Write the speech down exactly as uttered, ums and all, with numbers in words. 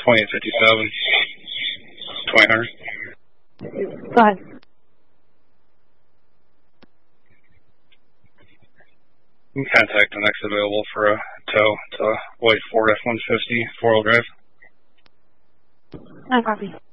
twenty-eight fifty-seven, twenty hundred. Go ahead. You can contact the next available for a tow. It's a white Ford F one fifty four-wheel drive. No copy.